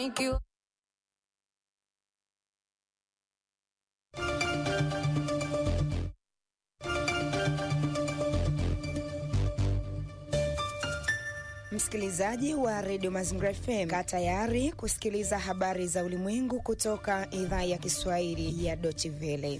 manicure. Msikilizaji wa Radio Mazingira FM, kaa tayari kusikiliza habari za ulimwengu kutoka idhaa ya Kiswahili ya Deutsche Welle.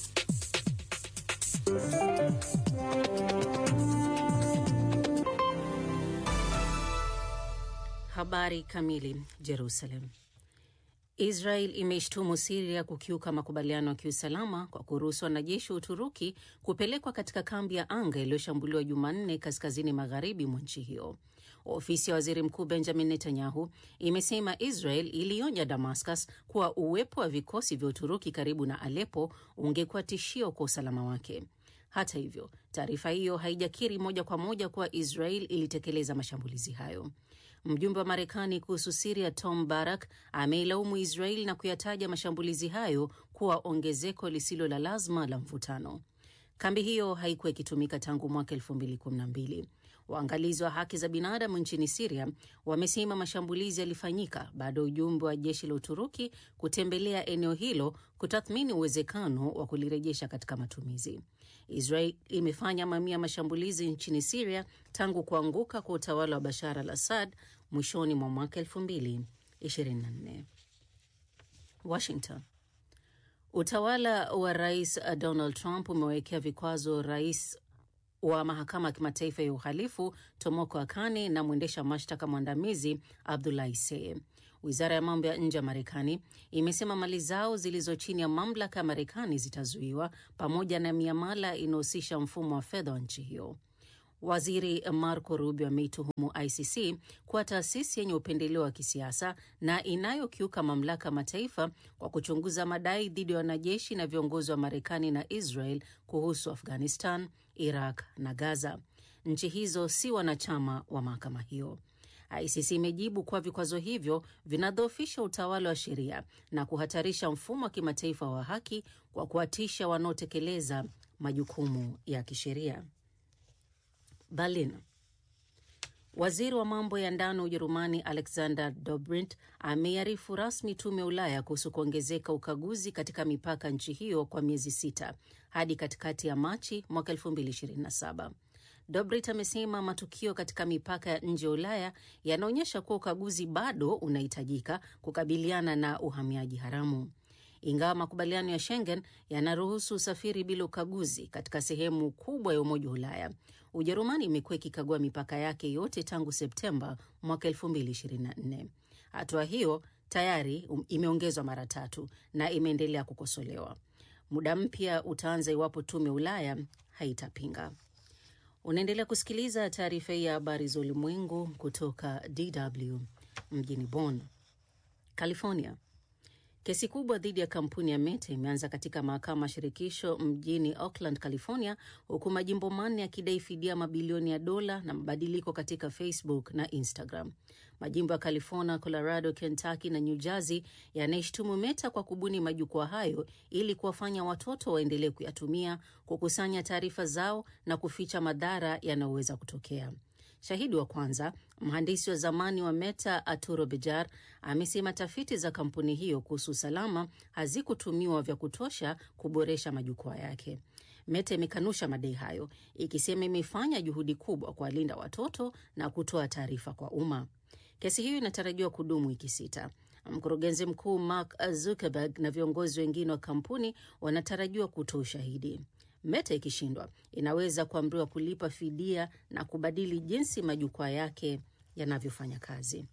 Habari kamili. Jerusalem. Israel imeshtumu Syria kukiuka makubaliano ya kiusalama kwa kuruhusu wanajeshi wa Uturuki kupelekwa katika kambi ya anga iliyoshambuliwa Jumanne kaskazini magharibi mwa nchi hiyo. Ofisi ya Waziri Mkuu Benjamin Netanyahu imesema Israel ilionya Damascus kuwa uwepo wa vikosi vya Uturuki karibu na Aleppo ungekuwa tishio kwa usalama wake. Hata hivyo, taarifa hiyo haijakiri moja kwa moja kuwa Israel ilitekeleza mashambulizi hayo. Mjumbe wa Marekani kuhusu Syria Tom Barak ameilaumu Israel na kuyataja mashambulizi hayo kuwa ongezeko lisilo la lazima la mvutano. Kambi hiyo haikuwa ikitumika tangu mwaka 2012. Waangalizi wa haki za binadamu nchini Syria wamesema mashambulizi yalifanyika baada ya ujumbe wa jeshi la Uturuki kutembelea eneo hilo kutathmini uwezekano wa kulirejesha katika matumizi. Israel imefanya mamia mashambulizi nchini Syria tangu kuanguka kwa utawala wa Bashar al-Assad mwishoni mwa mwaka 2024. Washington. Utawala wa Rais Donald Trump umewekea vikwazo rais wa mahakama ya kimataifa ya uhalifu Tomoko Akane na mwendesha mashtaka mwandamizi Abdulahi Seye. Wizara ya mambo ya nje ya Marekani imesema mali zao zilizo chini ya mamlaka ya Marekani zitazuiwa pamoja na miamala inayohusisha mfumo wa fedha wa nchi hiyo. Waziri Marco Rubio ameituhumu ICC kuwa taasisi yenye upendeleo wa kisiasa na inayokiuka mamlaka mataifa kwa kuchunguza madai dhidi ya wanajeshi na viongozi wa Marekani na Israel kuhusu Afghanistan, Iraq na Gaza. Nchi hizo si wanachama wa mahakama hiyo. ICC imejibu kuwa vikwazo hivyo vinadhoofisha utawala wa sheria na kuhatarisha mfumo wa kimataifa wa haki kwa kuwatisha wanaotekeleza majukumu ya kisheria. Berlin. Waziri wa mambo ya ndani wa Ujerumani Alexander Dobrindt amearifu rasmi tume ya Ulaya kuhusu kuongezeka ukaguzi katika mipaka nchi hiyo kwa miezi 6 hadi katikati ya Machi mwaka 2027. Dobrindt amesema matukio katika mipaka ya nje ya Ulaya yanaonyesha kuwa ukaguzi bado unahitajika kukabiliana na uhamiaji haramu. Ingawa makubaliano ya Schengen yanaruhusu usafiri bila ukaguzi katika sehemu kubwa ya Umoja wa Ulaya, Ujerumani imekuwa ikikagua mipaka yake yote tangu Septemba mwaka 2024. Hatua hiyo tayari imeongezwa mara 3 na imeendelea kukosolewa. Muda mpya utaanza iwapo tume ya Ulaya haitapinga. Unaendelea kusikiliza taarifa ya habari za ulimwengu kutoka DW mjini Bonn. California. Kesi kubwa dhidi ya kampuni ya Meta imeanza katika mahakama shirikisho mjini Oakland, California, huku majimbo manne yakidai fidia mabilioni ya dola na mabadiliko katika Facebook na Instagram. Majimbo ya California, Colorado, Kentucky na New Jersey yanaishtumu Meta kwa kubuni majukwaa hayo ili kuwafanya watoto waendelee kuyatumia, kukusanya taarifa zao na kuficha madhara yanayoweza kutokea. Shahidi wa kwanza, mhandisi wa zamani wa Meta Arturo Bejar, amesema tafiti za kampuni hiyo kuhusu usalama hazikutumiwa vya kutosha kuboresha majukwaa yake. Meta imekanusha madai hayo, ikisema imefanya juhudi kubwa kuwalinda watoto na kutoa taarifa kwa umma. Kesi hiyo inatarajiwa kudumu wiki 6. Mkurugenzi mkuu Mark Zuckerberg na viongozi wengine wa kampuni wanatarajiwa kutoa ushahidi. Meta ikishindwa, inaweza kuamriwa kulipa fidia na kubadili jinsi majukwaa yake yanavyofanya kazi.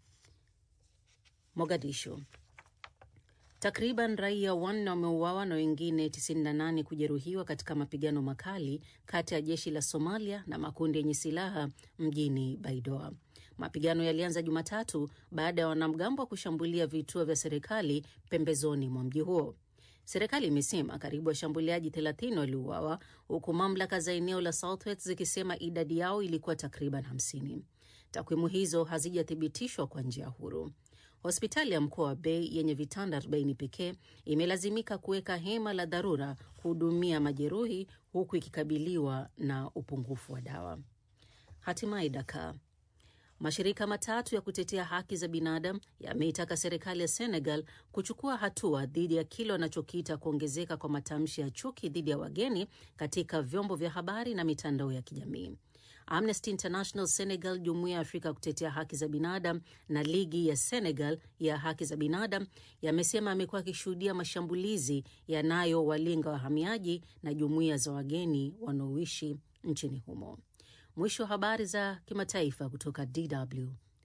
Mogadishu. Takriban raia 4 wameuawa na wengine 98 kujeruhiwa katika mapigano makali kati ya jeshi la Somalia na makundi yenye silaha mjini Baidoa. Mapigano yalianza Jumatatu baada ya wanamgambo kushambulia vituo vya serikali pembezoni mwa mji huo. Serikali imesema karibu washambuliaji 30 waliuawa, huku mamlaka za eneo la Southwest zikisema idadi yao ilikuwa takriban 50. Takwimu hizo hazijathibitishwa kwa njia huru. Hospitali ya mkoa wa Bay yenye vitanda 40 pekee imelazimika kuweka hema la dharura kuhudumia majeruhi, huku ikikabiliwa na upungufu wa dawa. Hatimaye Dakar. Mashirika matatu ya kutetea haki za binadamu yameitaka serikali ya Senegal kuchukua hatua dhidi ya kile wanachokiita kuongezeka kwa matamshi ya chuki dhidi ya wageni katika vyombo vya habari na mitandao ya kijamii. Amnesty International Senegal, Jumuiya ya Afrika kutetea haki za binadamu na Ligi ya Senegal ya haki za binadamu yamesema amekuwa akishuhudia mashambulizi yanayowalenga wahamiaji na jumuiya za wageni wanaoishi nchini humo. Mwisho wa habari za kimataifa kutoka DW.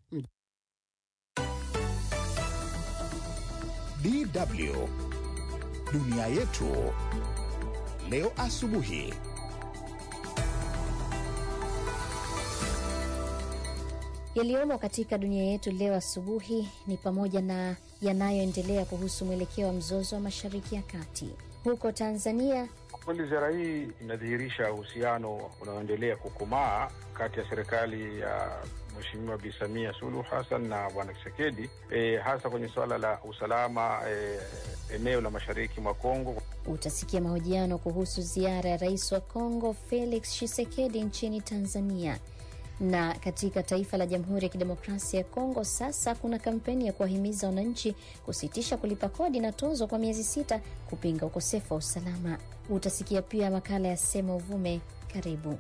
DW Dunia Yetu leo asubuhi. Yaliyomo katika dunia yetu leo asubuhi ni pamoja na yanayoendelea kuhusu mwelekeo wa mzozo wa Mashariki ya Kati. Huko Tanzania, kweli ziara hii inadhihirisha uhusiano unaoendelea kukomaa kati ya serikali ya Mheshimiwa Bi Samia Suluhu Hassan na Bwana Tshisekedi, hasa kwenye suala la usalama eneo la mashariki mwa Kongo. Utasikia mahojiano kuhusu ziara ya Rais wa Kongo Felix Tshisekedi nchini Tanzania. Na katika taifa la Jamhuri ya Kidemokrasia ya Kongo sasa kuna kampeni ya kuwahimiza wananchi kusitisha kulipa kodi na tozo kwa miezi 6 kupinga ukosefu wa usalama. Utasikia pia makala ya Sema Uvume. Karibu.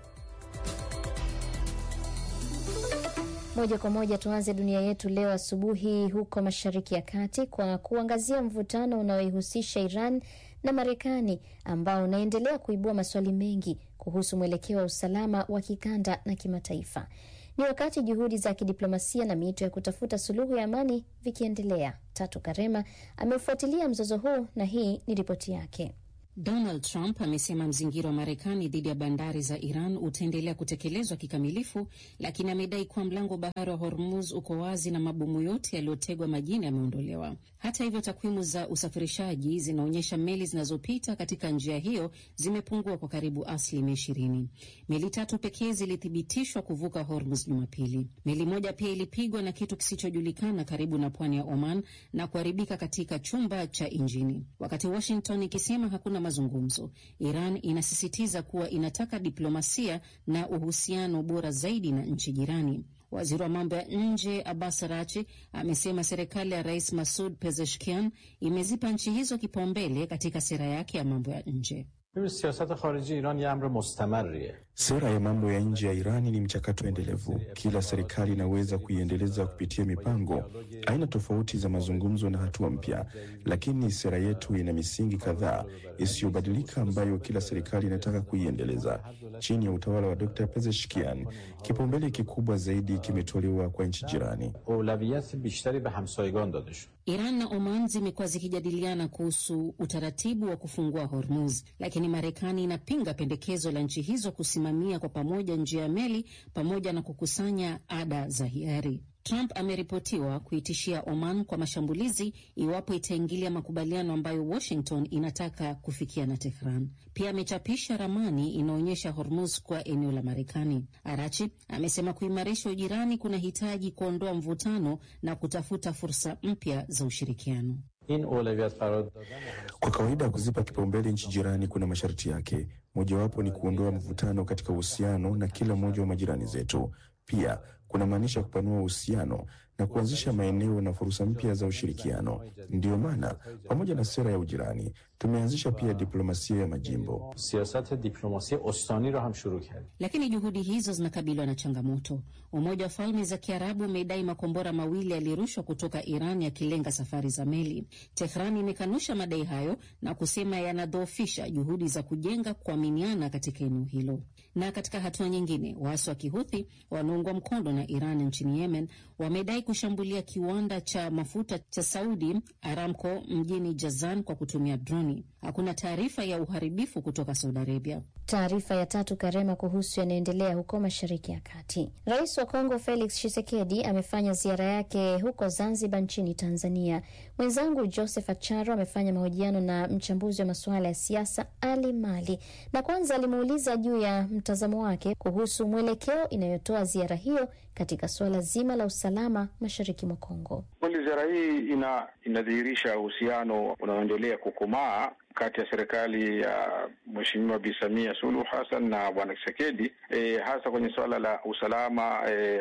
Moja kwa moja tuanze dunia yetu leo asubuhi huko Mashariki ya Kati kwa kuangazia mvutano unaoihusisha Iran na Marekani ambao unaendelea kuibua maswali mengi kuhusu mwelekeo wa usalama wa kikanda na kimataifa. Ni wakati juhudi za kidiplomasia na miito ya kutafuta suluhu ya amani vikiendelea. Tatu Karema amefuatilia mzozo huu na hii ni ripoti yake. Donald Trump amesema mzingiro wa Marekani dhidi ya bandari za Iran utaendelea kutekelezwa kikamilifu, lakini amedai kuwa mlango bahari wa Hormuz uko wazi na mabomu yote yaliyotegwa majini yameondolewa. Hata hivyo, takwimu za usafirishaji zinaonyesha meli zinazopita katika njia hiyo zimepungua kwa karibu 20%. Meli 3 pekee zilithibitishwa kuvuka Hormuz Jumapili. Meli moja pia ilipigwa na kitu kisichojulikana karibu na pwani ya Oman na kuharibika katika chumba cha injini. Wakati Washington ikisema hakuna mazungumzo, Iran inasisitiza kuwa inataka diplomasia na uhusiano bora zaidi na nchi jirani. Waziri wa mambo ya nje Abbas Araghchi amesema serikali ya Rais Masoud Pezeshkian imezipa nchi hizo kipaumbele katika sera yake ya mambo ya nje. Sera ya mambo ya nje ya Irani ni mchakato endelevu. Kila serikali inaweza kuiendeleza kupitia mipango, aina tofauti za mazungumzo na hatua mpya, lakini sera yetu ina misingi kadhaa isiyobadilika ambayo kila serikali inataka kuiendeleza. Chini ya utawala wa Dr. Pezeshkian, kipaumbele kikubwa zaidi kimetolewa kwa nchi jirani. Iran na Oman zimekuwa zikijadiliana kuhusu utaratibu wa kufungua Hormuz, lakini Marekani inapinga pendekezo la nchi hizo kusimamia kwa pamoja njia ya meli pamoja na kukusanya ada za hiari. Trump ameripotiwa kuitishia Oman kwa mashambulizi iwapo itaingilia makubaliano ambayo Washington inataka kufikia na Tehran. Pia amechapisha ramani inaonyesha Hormuz kwa eneo la Marekani. Araghchi amesema kuimarisha ujirani kuna hitaji kuondoa mvutano na kutafuta fursa mpya za ushirikiano. Kwa kawaida kuzipa kipaumbele nchi jirani kuna masharti yake. Mojawapo ni kuondoa mvutano katika uhusiano na kila mmoja wa majirani zetu. Pia kuna maanisha kupanua uhusiano na kuanzisha maeneo na fursa mpya za ushirikiano. Ndiyo maana pamoja na sera ya ujirani tumeanzisha pia diplomasia ya majimbo. Lakini juhudi hizo zinakabiliwa na changamoto. Umoja wa Falme za Kiarabu umedai makombora mawili yalirushwa kutoka Iran yakilenga safari za meli. Tehran imekanusha madai hayo na kusema yanadhoofisha juhudi za kujenga kuaminiana katika eneo hilo. Na katika hatua nyingine, waasi wa Kihuthi wanaoungwa mkono na Iran nchini Yemen wamedai kushambulia kiwanda cha mafuta cha Saudi Aramco mjini Jazan kwa kutumia droni. Hakuna taarifa ya uharibifu kutoka Saudi Arabia. Taarifa ya Tatu Karema kuhusu yanaendelea huko Mashariki ya Kati. Rais wa Kongo Felix Tshisekedi amefanya ziara yake huko Zanzibar nchini Tanzania. Mwenzangu Joseph Acharo amefanya mahojiano na mchambuzi wa masuala ya siasa Ali Mali, na kwanza alimuuliza juu ya mtazamo wake kuhusu mwelekeo inayotoa ziara hiyo katika suala zima la usalama mashariki mwa Kongo. Ziara hii inadhihirisha uhusiano unaoendelea kukomaa kati ya serikali ya Mheshimiwa Bi Samia Suluhu Hassan na Bwana Tshisekedi, hasa kwenye swala la usalama.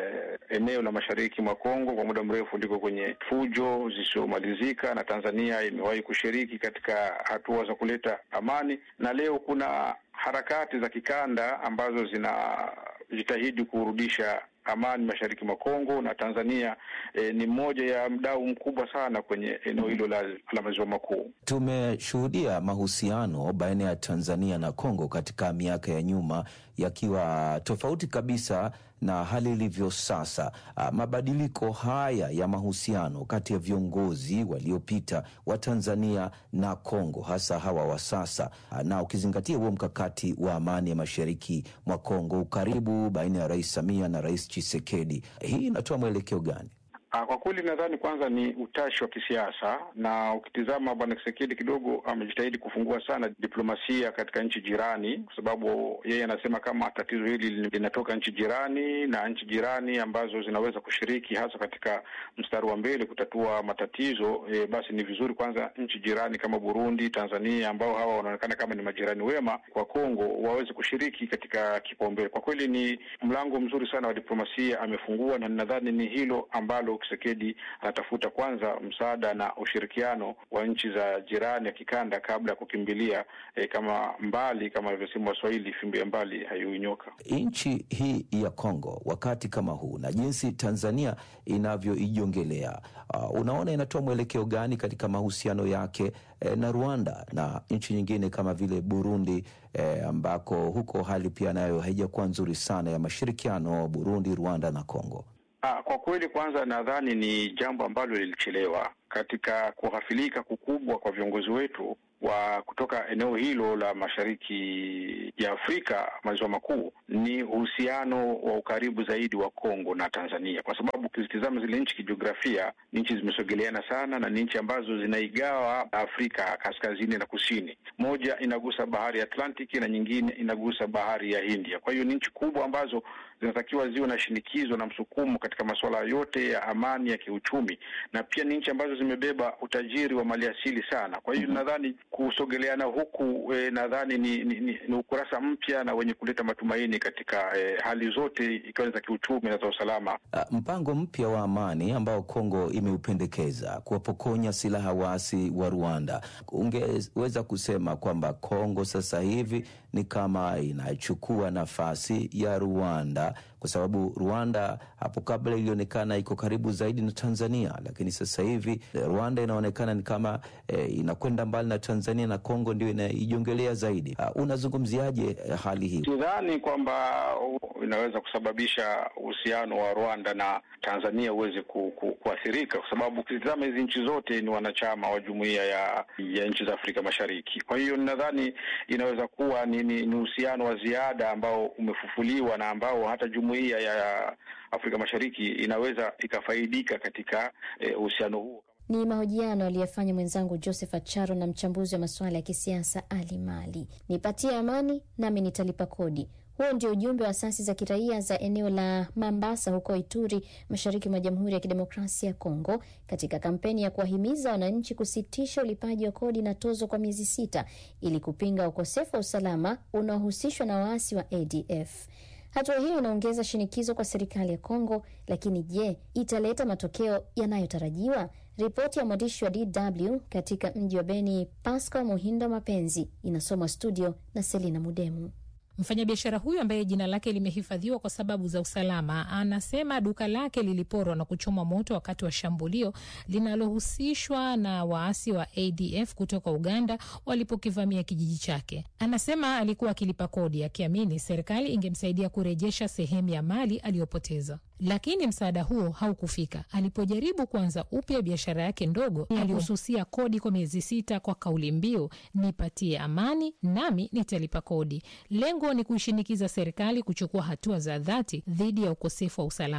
Eneo la mashariki mwa Kongo kwa muda mrefu liko kwenye fujo zisizomalizika, na Tanzania imewahi kushiriki katika hatua za kuleta amani, na leo kuna harakati za kikanda ambazo zinajitahidi kurudisha amani mashariki mwa Kongo, na Tanzania ni mmoja ya mdau mkubwa sana kwenye eneo hilo la maziwa makuu. Tumeshuhudia mahusiano baina ya Tanzania na Kongo katika miaka ya nyuma yakiwa tofauti kabisa na hali ilivyo sasa. Mabadiliko haya ya mahusiano kati ya viongozi waliopita wa Tanzania na Kongo, hasa hawa wa sasa, na ukizingatia huo mkakati wa amani ya mashariki mwa Kongo, ukaribu baina ya Rais Samia na Rais Tshisekedi, hii inatoa mwelekeo gani? Kwa kweli nadhani kwanza ni utashi wa kisiasa, na ukitizama Bwana Tshisekedi kidogo amejitahidi kufungua sana diplomasia katika nchi jirani, kwa sababu yeye anasema kama tatizo hili linatoka nchi jirani, na nchi jirani ambazo zinaweza kushiriki hasa katika mstari wa mbele kutatua matatizo, basi ni vizuri kwanza nchi jirani kama Burundi, Tanzania, ambao hawa wanaonekana kama ni majirani wema kwa Kongo, waweze kushiriki katika kipaumbele. Kwa kweli ni mlango mzuri sana wa diplomasia amefungua, na nadhani ni hilo ambalo Tshisekedi anatafuta kwanza msaada na ushirikiano wa nchi za jirani ya kikanda kabla ya kukimbilia kama alivyosema Waswahili, fimbo ya mbali haiuinyoka. Nchi hii ya Kongo wakati kama huu na jinsi Tanzania inavyoijongelea, unaona inatoa mwelekeo gani katika mahusiano yake na Rwanda na nchi nyingine kama vile Burundi, ambako huko hali pia nayo haijakuwa nzuri sana ya mashirikiano Burundi, Rwanda na Kongo? Kwa kweli kwanza nadhani ni jambo ambalo lilichelewa katika kughafilika kukubwa kwa viongozi wetu wa kutoka eneo hilo la mashariki ya Afrika maziwa makuu. Ni uhusiano wa ukaribu zaidi wa Kongo na Tanzania, kwa sababu ukizitazama zile nchi kijiografia ni nchi zimesogeleana sana, na ni nchi ambazo zinaigawa Afrika kaskazini na kusini. Moja inagusa bahari ya Atlantic na nyingine inagusa bahari ya Hindia. Kwa hiyo ni nchi kubwa ambazo zinatakiwa ziwe na shinikizo na msukumo katika masuala yote ya amani ya kiuchumi, na pia ni nchi ambazo zimebeba utajiri wa maliasili sana. Kwa hiyo nadhani kusogeleana huku nadhani ni ukurasa mpya na wenye kuleta matumaini katika hali zote, ikiwa za kiuchumi na za usalama. Mpango mpya wa amani ambao Kongo imeupendekeza kuwapokonya silaha waasi wa Rwanda, ungeweza kusema kwamba Kongo sasa hivi ni kama inachukua nafasi ya Rwanda, kwa sababu Rwanda hapo kabla ilionekana iko karibu zaidi na Tanzania, lakini sasa hivi Rwanda inaonekana ni kama inakwenda mbali na Tanzania, na Kongo ndio inaijongelea zaidi. Unazungumziaje hali hii? Sidhani kwamba inaweza kusababisha uhusiano wa Rwanda na Tanzania uweze kuathirika, kwa sababu ukitazama hizi nchi zote ni wanachama wa jumuiya ya nchi za Afrika Mashariki. Kwa hiyo nadhani inaweza kuwa ni uhusiano wa ziada ambao umefufuliwa, na ambao hata jumuiya ya Afrika Mashariki inaweza ikafaidika katika uhusiano huo. Ni mahojiano aliyefanya mwenzangu Joseph Acharo na mchambuzi wa masuala ya kisiasa Ali Mali. Nipatie amani nami nitalipa kodi. Huo ndio ujumbe wa asasi za kiraia za eneo la Mambasa huko Ituri, mashariki mwa Jamhuri ya Kidemokrasia ya Kongo, katika kampeni ya kuwahimiza wananchi kusitisha ulipaji wa kodi na tozo kwa miezi 6 ili kupinga ukosefu wa usalama unaohusishwa na waasi wa ADF. Hatua hiyo inaongeza shinikizo kwa serikali ya Kongo, lakini je, italeta matokeo yanayotarajiwa? Ripoti ya mwandishi wa DW katika mji wa Beni, Pascal Muhindo Mapenzi, inasomwa studio na Selina Mudemu. Mfanyabiashara huyu ambaye jina lake limehifadhiwa kwa sababu za usalama anasema duka lake liliporwa na kuchoma moto wakati wa shambulio linalohusishwa na waasi wa ADF kutoka Uganda walipokivamia kijiji chake. Anasema alikuwa akilipa kodi akiamini serikali ingemsaidia kurejesha sehemu ya mali aliyopoteza. Lakini msaada huo haukufika. Alipojaribu kuanza upya biashara yake ndogo, alihususia kodi kwa miezi 6 kwa kauli mbiu, nipatie amani nami nitalipa kodi. Lengo ni kuishinikiza serikali kuchukua hatua za dhati dhidi ya ukosefu wa usalama.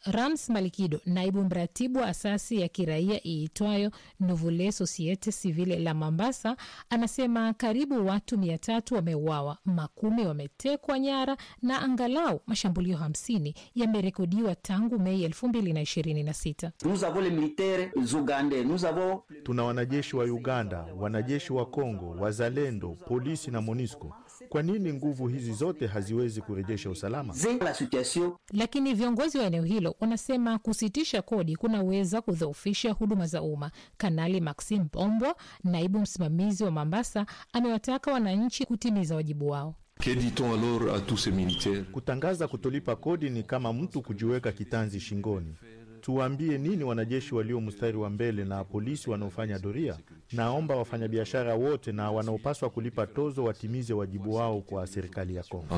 Rams Malikido, naibu mratibu wa asasi ya kiraia iitwayo Nouvelle Societe Civile la Mombasa, anasema karibu watu 300 wameuawa, makumi wametekwa nyara na angalau mashambulio 50 yamerekodiwa tangu Mei 2026. Tuna wanajeshi wa Uganda, wanajeshi wa Kongo, wazalendo, polisi na MONUSCO. Kwa nini nguvu hizi zote haziwezi kurejesha usalama? Lakini viongozi wa eneo hilo wanasema kusitisha kodi kunaweza kudhoofisha huduma za umma. Kanali Maxime Bombo, naibu msimamizi wa Mombasa, amewataka wananchi kutimiza wajibu wao. Kutangaza kutolipa kodi ni kama mtu kujiweka kitanzi shingoni. Tuambie nini wanajeshi walio mstari wa mbele na polisi wanaofanya doria? Naomba wafanyabiashara wote na wanaopaswa kulipa tozo watimize wajibu wao kwa serikali ya Kongo.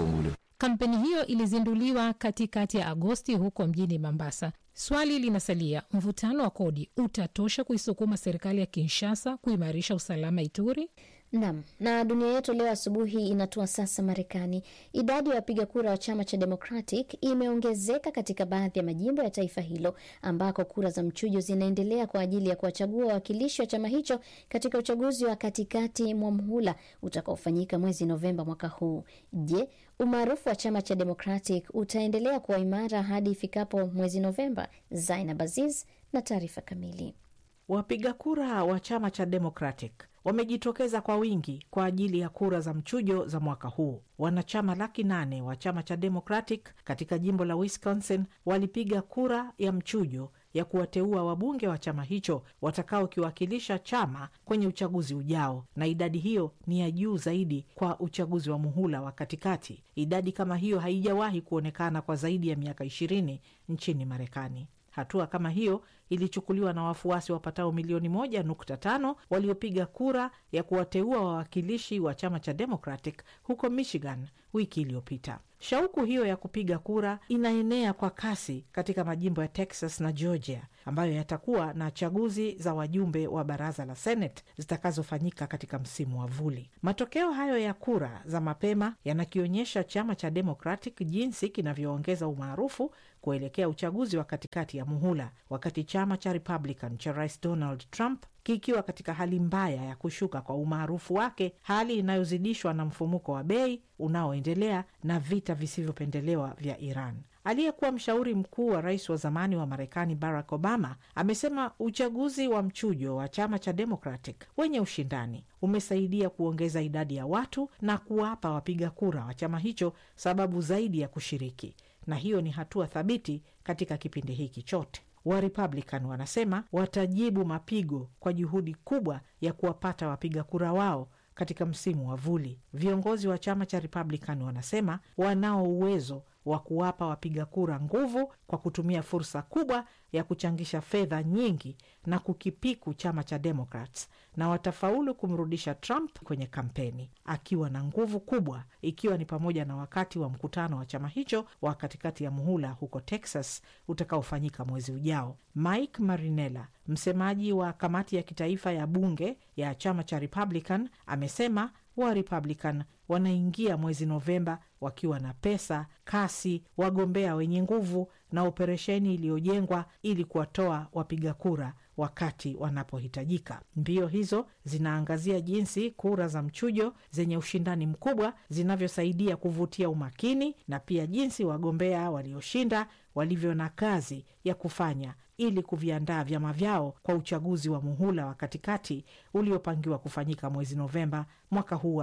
Kampeni hiyo ilizinduliwa katikati ya Agosti huko mjini Mombasa. Swali linasalia, mvutano wa kodi utatosha kuisukuma serikali ya Kinshasa kuimarisha usalama Ituri? Naam, na dunia yetu leo asubuhi inatua sasa Marekani. Idadi ya wapiga kura wa chama cha Democratic imeongezeka katika baadhi ya majimbo ya taifa hilo ambako kura za mchujo zinaendelea kwa ajili ya kuwachagua wawakilishi wa chama hicho katika uchaguzi wa katikati mwa muhula utakaofanyika mwezi Novemba mwaka huu. Je, umaarufu wa chama cha Democratic utaendelea kuwa imara hadi ifikapo mwezi Novemba? Zainab Aziz na taarifa kamili. Wapiga kura wa chama cha Democratic wamejitokeza kwa wingi kwa ajili ya kura za mchujo za mwaka huu. Wanachama 800,000 wa chama cha Democratic katika jimbo la Wisconsin walipiga kura ya mchujo ya kuwateua wabunge wa chama hicho watakaokiwakilisha chama kwenye uchaguzi ujao, na idadi hiyo ni ya juu zaidi kwa uchaguzi wa muhula wa katikati. Idadi kama hiyo haijawahi kuonekana kwa zaidi ya miaka 20 nchini Marekani. Hatua kama hiyo ilichukuliwa na wafuasi wapatao milioni 1.5 waliopiga kura ya kuwateua wawakilishi wa chama cha Democratic huko Michigan wiki iliyopita. Shauku hiyo ya kupiga kura inaenea kwa kasi katika majimbo ya Texas na Georgia ambayo yatakuwa na chaguzi za wajumbe wa baraza la Senate zitakazofanyika katika msimu wa vuli. Matokeo hayo ya kura za mapema yanakionyesha chama cha Democratic jinsi kinavyoongeza umaarufu kuelekea uchaguzi wa katikati ya muhula, wakati chama cha Republican cha Rais Donald Trump kikiwa katika hali mbaya ya kushuka kwa umaarufu wake, hali inayozidishwa na mfumuko wa bei unaoendelea na vita visivyopendelewa vya Iran. Aliyekuwa mshauri mkuu wa rais wa zamani wa Marekani Barack Obama amesema uchaguzi wa mchujo wa chama cha Democratic wenye ushindani umesaidia kuongeza idadi ya watu na kuwapa wapiga kura wa chama hicho sababu zaidi ya kushiriki, na hiyo ni hatua thabiti katika kipindi hiki chote. Wa Republican wanasema watajibu mapigo kwa juhudi kubwa ya kuwapata wapiga kura wao katika msimu wa vuli. Viongozi wa chama cha Republican wanasema wanao uwezo wa kuwapa wapiga kura nguvu kwa kutumia fursa kubwa ya kuchangisha fedha nyingi na kukipiku chama cha Democrats, na watafaulu kumrudisha Trump kwenye kampeni akiwa na nguvu kubwa, ikiwa ni pamoja na wakati wa mkutano wa chama hicho wa katikati ya muhula huko Texas utakaofanyika mwezi ujao. Mike Marinella, msemaji wa kamati ya kitaifa ya bunge ya chama cha Republican, amesema wa Republican wanaingia mwezi Novemba wakiwa na pesa, kasi, wagombea wenye nguvu na operesheni iliyojengwa ili kuwatoa wapiga kura wakati wanapohitajika. Mbio hizo zinaangazia jinsi kura za mchujo zenye ushindani mkubwa zinavyosaidia kuvutia umakini na pia jinsi wagombea walioshinda walivyo na kazi ya kufanya ili kuviandaa vyama vyao kwa uchaguzi wa muhula wa katikati uliopangiwa kufanyika mwezi Novemba mwaka huu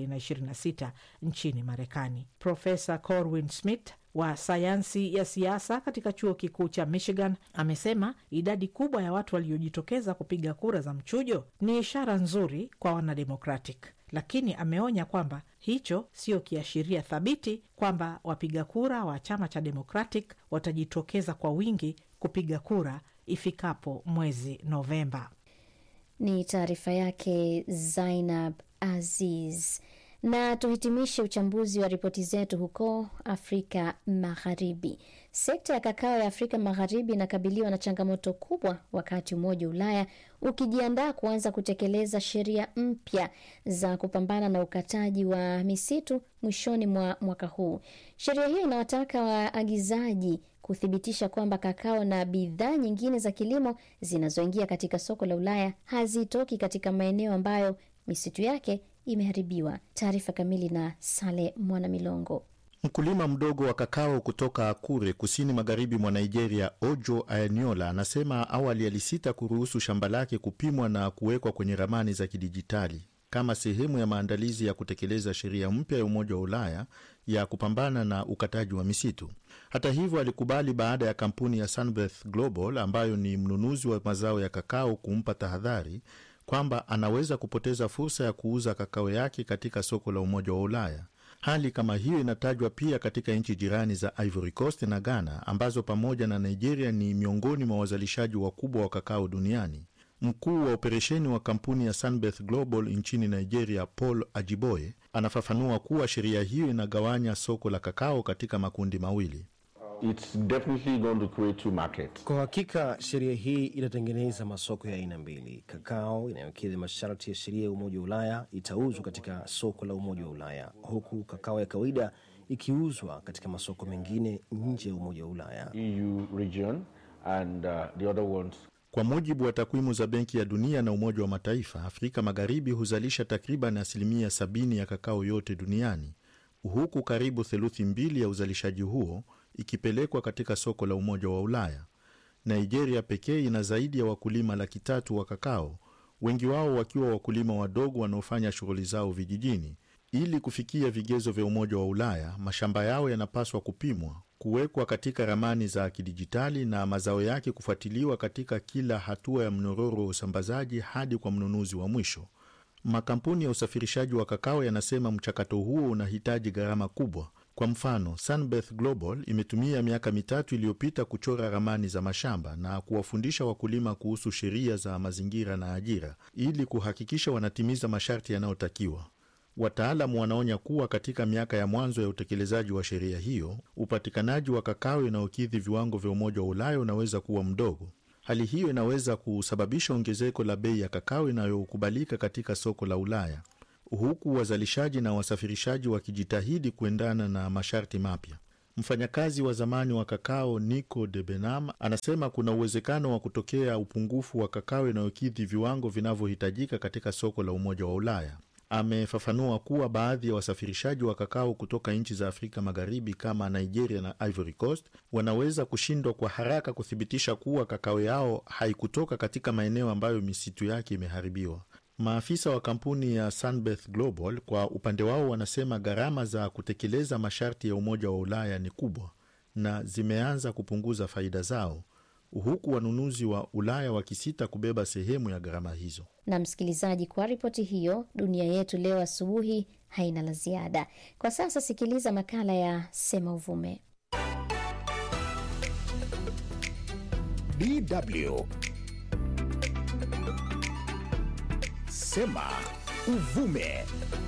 2026 nchini Marekani. Profesa Corwin Smith wa sayansi ya siasa katika chuo kikuu cha Michigan amesema idadi kubwa ya watu waliojitokeza kupiga kura za mchujo ni ishara nzuri kwa wanademokratic, lakini ameonya kwamba hicho sio kiashiria thabiti kwamba wapiga kura wa chama cha Democratic watajitokeza kwa wingi kupiga kura ifikapo mwezi Novemba. Ni taarifa yake Zainab Aziz. Na tuhitimishe uchambuzi wa ripoti zetu huko Afrika Magharibi. Sekta ya kakao ya Afrika Magharibi inakabiliwa na changamoto kubwa wakati Umoja wa Ulaya ukijiandaa kuanza kutekeleza sheria mpya za kupambana na ukataji wa misitu mwishoni mwa mwaka huu. Sheria hiyo inawataka waagizaji kuthibitisha kwamba kakao na bidhaa nyingine za kilimo zinazoingia katika soko la Ulaya hazitoki katika maeneo ambayo misitu yake imeharibiwa. Taarifa kamili na Sale Mwanamilongo. Mkulima mdogo wa kakao kutoka Akure, kusini magharibi mwa Nigeria, Ojo Ayaniola, anasema awali alisita kuruhusu shamba lake kupimwa na kuwekwa kwenye ramani za kidijitali kama sehemu ya maandalizi ya kutekeleza sheria mpya ya Umoja wa Ulaya ya kupambana na ukataji wa misitu. Hata hivyo, alikubali baada ya kampuni ya Sunbirth Global ambayo ni mnunuzi wa mazao ya kakao kumpa tahadhari kwamba anaweza kupoteza fursa ya kuuza kakao yake katika soko la Umoja wa Ulaya. Hali kama hiyo inatajwa pia katika nchi jirani za Ivory Coast na Ghana, ambazo pamoja na Nigeria ni miongoni mwa wazalishaji wakubwa wa kakao duniani. Mkuu wa operesheni wa kampuni ya Sunbirth Global nchini Nigeria, Paul Ajiboye, anafafanua kuwa sheria hiyo inagawanya soko la kakao katika makundi mawili. It's definitely going to create two markets. Kwa hakika sheria hii inatengeneza masoko ya aina mbili. Kakao inayokidhi masharti ya sheria ya Umoja wa Ulaya itauzwa katika soko la Umoja wa Ulaya, huku kakao ya kawaida ikiuzwa katika masoko mengine nje ya Umoja wa Ulaya. EU region and the other ones. Kwa mujibu wa takwimu za Benki ya Dunia na Umoja wa Mataifa, Afrika Magharibi huzalisha takriban 70% ya kakao yote duniani, huku karibu theluthi mbili ya uzalishaji huo ikipelekwa katika soko la Umoja wa Ulaya. Nigeria pekee ina zaidi ya wakulima 300,000 wa kakao, wengi wao wakiwa wakulima wadogo wanaofanya shughuli zao vijijini. Ili kufikia vigezo vya Umoja wa Ulaya, mashamba yao yanapaswa kupimwa, kuwekwa katika ramani za kidijitali na mazao yake kufuatiliwa katika kila hatua ya mnyororo wa usambazaji hadi kwa mnunuzi wa mwisho. Makampuni ya usafirishaji wa kakao yanasema mchakato huo unahitaji gharama kubwa. Kwa mfano, Sunbirth Global imetumia miaka 3 iliyopita kuchora ramani za mashamba na kuwafundisha wakulima kuhusu sheria za mazingira na ajira ili kuhakikisha wanatimiza masharti yanayotakiwa. Wataalamu wanaonya kuwa katika miaka ya mwanzo ya utekelezaji wa sheria hiyo, upatikanaji wa kakao inayokidhi viwango vya Umoja wa Ulaya unaweza kuwa mdogo. Hali hiyo inaweza kusababisha ongezeko la bei ya kakao inayokubalika katika soko la Ulaya, huku wazalishaji na wasafirishaji wakijitahidi kuendana na masharti mapya. Mfanyakazi wa zamani wa kakao Nico de Benam anasema kuna uwezekano wa kutokea upungufu wa kakao inayokidhi viwango vinavyohitajika katika soko la Umoja wa Ulaya. Amefafanua kuwa baadhi ya wasafirishaji wa kakao kutoka nchi za Afrika Magharibi kama Nigeria na Ivory Coast wanaweza kushindwa kwa haraka kuthibitisha kuwa kakao yao haikutoka katika maeneo ambayo misitu yake imeharibiwa. Maafisa wa kampuni ya Sunbirth Global kwa upande wao wanasema gharama za kutekeleza masharti ya Umoja wa Ulaya ni kubwa na zimeanza kupunguza faida zao, huku wanunuzi wa Ulaya wakisita kubeba sehemu ya gharama hizo. Na msikilizaji, kwa ripoti hiyo, dunia yetu leo asubuhi haina la ziada. Kwa sasa sikiliza makala ya Sema Uvume. DW Sema Uvume.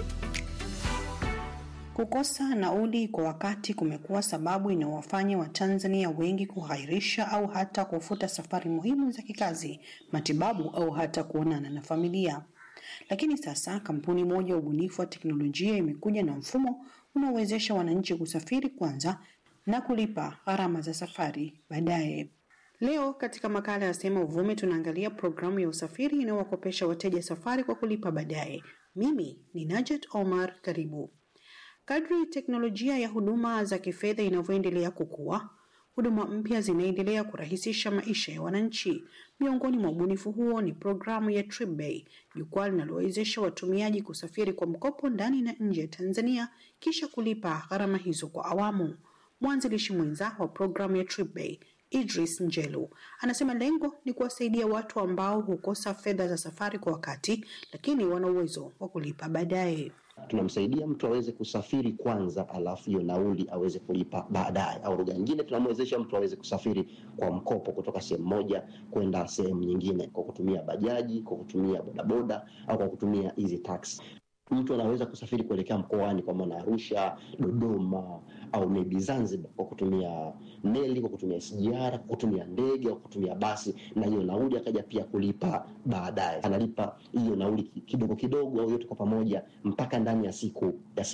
Kukosa nauli kwa wakati kumekuwa sababu inayowafanya Watanzania wengi kughairisha au hata kufuta safari muhimu za kikazi, matibabu au hata kuonana na familia. Lakini sasa kampuni moja ya ubunifu wa teknolojia imekuja na mfumo unaowezesha wananchi kusafiri kwanza na kulipa gharama za safari baadaye. Leo katika makala ya Sema Uvume tunaangalia programu ya usafiri inayowakopesha wateja safari kwa kulipa baadaye. Mimi ni Najat Omar, karibu. Kadri teknolojia ya huduma za kifedha inavyoendelea kukua, huduma mpya zinaendelea kurahisisha maisha ya wananchi. Miongoni mwa ubunifu huo ni programu ya TripBay, jukwaa linalowezesha watumiaji kusafiri kwa mkopo ndani na nje ya Tanzania kisha kulipa gharama hizo kwa awamu. Mwanzilishi mwenza wa programu ya TripBay, Idris Njelu, anasema lengo ni kuwasaidia watu ambao hukosa fedha za safari kwa wakati lakini wana uwezo wa kulipa baadaye. Tunamsaidia mtu aweze kusafiri kwanza, alafu hiyo nauli aweze kulipa baadaye. Au lugha nyingine, tunamwezesha mtu aweze kusafiri kwa mkopo kutoka sehemu moja kwenda sehemu nyingine kwa kutumia bajaji, kwa kutumia bodaboda au kwa kutumia easy taxi. Mtu anaweza kusafiri kuelekea mkoani kwa maana Arusha, Dodoma au maybe Zanzibar kwa kutumia meli, kwa kutumia SGR, kwa kutumia ndege au kutumia basi, na hiyo nauli akaja pia kulipa baadaye. Analipa hiyo nauli kidogo kidogo au yote kwa pamoja mpaka ndani ya siku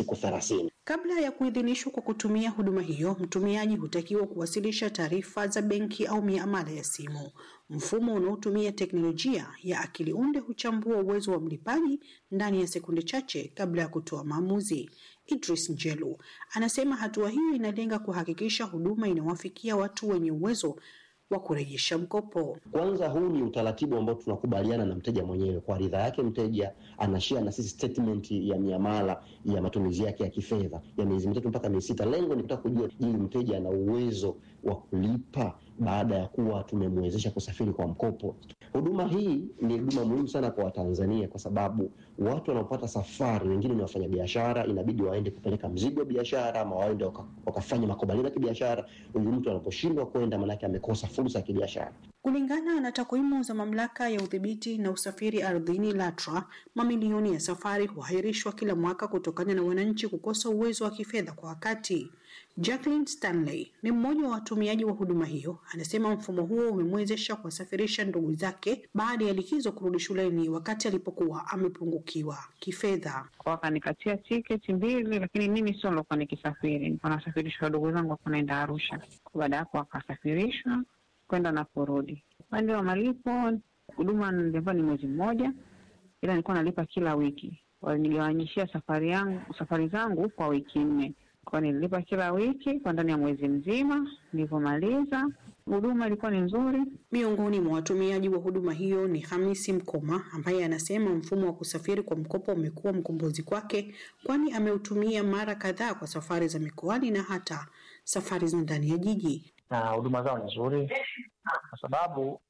30. Kabla ya kuidhinishwa kwa kutumia huduma hiyo, mtumiaji hutakiwa kuwasilisha taarifa za benki au miamala ya simu. Mfumo unaotumia teknolojia ya akili unde huchambua uwezo wa mlipaji ndani ya sekunde chache kabla ya kutoa maamuzi. Idris Njelu anasema hatua hiyo inalenga kuhakikisha huduma inawafikia watu wenye uwezo wa kurejesha mkopo. Kwanza, huu ni utaratibu ambao tunakubaliana na mteja mwenyewe. Kwa ridhaa yake mteja anashare na sisi statement ya miamala ya matumizi yake ya kifedha ya miezi 3 mpaka miezi 6. Lengo ni kutaka kujua je, mteja ana uwezo wa kulipa baada ya kuwa tumemwezesha kusafiri kwa mkopo. Huduma hii ni huduma muhimu sana kwa Watanzania kwa sababu watu wanaopata safari, wengine ni wafanyabiashara, inabidi waende kupeleka mzigo wa biashara ama waende wakafanya makubaliano ya kibiashara. Huyu mtu anaposhindwa kwenda, maana yake amekosa fursa ya kibiashara. Kulingana na takwimu za mamlaka ya udhibiti na usafiri ardhini LATRA, mamilioni ya safari huahirishwa kila mwaka kutokana na wananchi kukosa uwezo wa kifedha kwa wakati. Jacqueline Stanley ni mmoja wa watumiaji wa huduma hiyo. Anasema mfumo huo umemwezesha kuwasafirisha ndugu zake baada ya likizo kurudi shuleni wakati alipokuwa amepungukiwa kifedha. Wakanikatia tiketi 2, lakini mimi sio nilikuwa nikisafiri. Nilikuwa nasafirishwa ndugu zangu wanaenda Arusha. Baada hapo wakasafirishwa kwenda na kurudi. Upande wa malipo, huduma nilikuwa ni mwezi mmoja, ila nilikuwa nalipa kila wiki. Walinigawanyishia safari zangu kwa wiki 4. Kwa nilipa kila wiki kwa ndani ya mwezi mzima. Nilipomaliza, huduma ilikuwa ni nzuri. Miongoni mwa watumiaji wa huduma hiyo ni Hamisi Mkoma, ambaye anasema mfumo wa kusafiri kwa mkopo umekuwa mkombozi kwake, kwani ameutumia mara kadhaa kwa safari za mikoani na hata safari za ndani ya jiji. Na huduma zao ni nzuri kwa sababu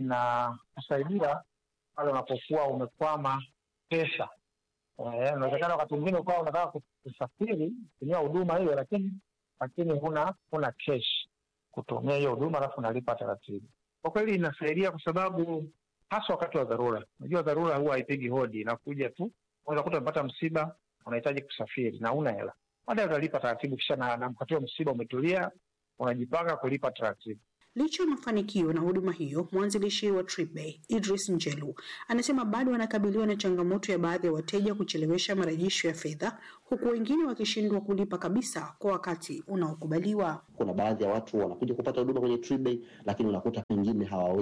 zinasaidia pale unapokuwa umekwama pesa. Inawezekana wakati mwingine ukawa unataka kusafiri kutumia huduma hiyo, lakini huna cash kutumia hiyo huduma, alafu unalipa taratibu. Kwa kweli inasaidia kwa sababu hasa wakati wa dharura. Unajua dharura huwa haipigi hodi, inakuja tu. Unaweza kuta umepata msiba, unahitaji kusafiri na una hela. Baadaye utalipa taratibu, kisha na mkati wa msiba umetulia, unajipanga kulipa taratibu. Licha ya mafanikio na huduma hiyo, mwanzilishi wa TripBay, Idris Njelu, anasema bado wanakabiliwa na changamoto ya baadhi ya wateja kuchelewesha marejesho ya fedha, huku wengine wakishindwa kulipa kabisa kwa wakati unaokubaliwa. Kuna baadhi ya watu wanakuja kupata huduma kwenye TripBay, lakini unakuta pengine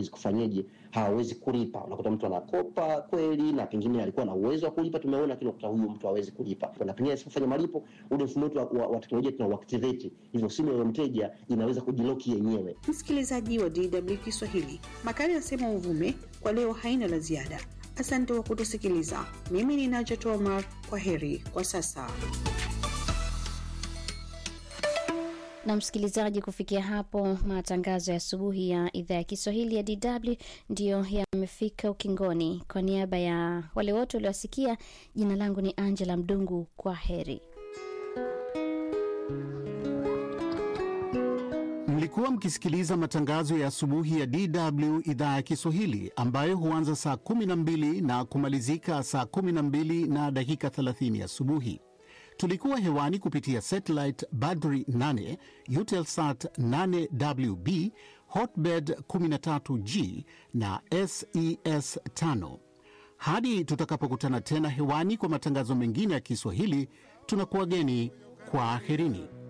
hawawezi kulipa. Unakuta mtu anakopa kweli na pengine alikuwa na uwezo wa kulipa, tumeona, lakini unakuta huyu mtu hawezi kulipa. Kuna pengine asifanye malipo, ule mfumo wetu wa teknolojia tunauactivate. Hivyo simu ya mteja inaweza kujilock yenyewe. Msikilizaji wa DW Kiswahili, makala ya Sema Uvume kwa leo haina la ziada. Asante kwa kutusikiliza. Mimi ni Najat Omar. Kwa heri kwa sasa. Na msikilizaji, kufikia hapo matangazo ya asubuhi ya idhaa ya Kiswahili ya DW ndiyo yamefika ukingoni. Kwa niaba ya wale wote waliosikia, jina langu ni Angela Mdungu. Kwa heri. Mlikuwa mkisikiliza matangazo ya asubuhi ya DW idhaa ya Kiswahili ambayo huanza saa 12 na kumalizika saa 12 na dakika 30 asubuhi. Tulikuwa hewani kupitia satellite Badri 8, Eutelsat 8WB, Hotbird 13G na SES 5. Hadi tutakapokutana tena hewani kwa matangazo mengine ya Kiswahili, tunakuwageni kwa aherini.